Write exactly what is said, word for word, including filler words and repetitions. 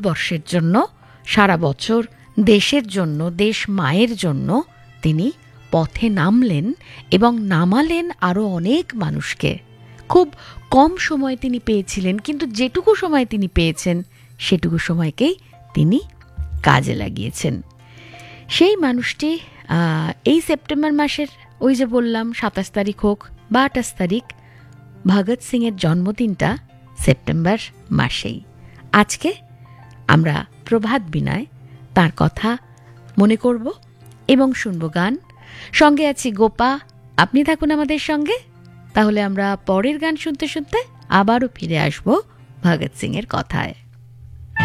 ভারতবর্ষের জন্য, সারা বছর দেশের জন্য, দেশ মায়ের জন্য তিনি পথে নামলেন এবং নামালেন আরও অনেক মানুষকে। খুব কম সময় তিনি পেয়েছিলেন, কিন্তু যেটুকু সময় তিনি পেয়েছেন সেটুকু সময়কেই তিনি কাজে লাগিয়েছেন। সেই মানুষটি এই সেপ্টেম্বর মাসের, ওই যে বললাম সাতাশ তারিখ হোক বা আঠাশ তারিখ, ভগৎ সিংয়ের জন্মদিনটা সেপ্টেম্বর মাসেই। আজকে আমরা প্রভাত বিনায় তার কথা মনে করব এবং শুনব গান। সঙ্গে আছি গোপা, আপনি থাকুন আমাদের সঙ্গে। তাহলে আমরা পরের গান শুনতে শুনতে আবারও ফিরে আসব ভগৎ সিংয়ের কথায়।